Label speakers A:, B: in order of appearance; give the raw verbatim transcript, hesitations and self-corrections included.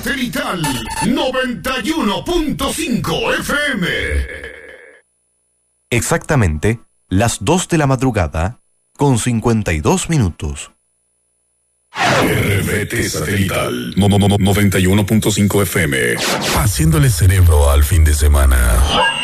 A: Satelital noventa y uno punto cinco F M.
B: Exactamente las dos de la madrugada con cincuenta y dos minutos.
A: R B T Satelital no, no, no, noventa y uno punto cinco F M. Haciéndole cerebro al fin de semana.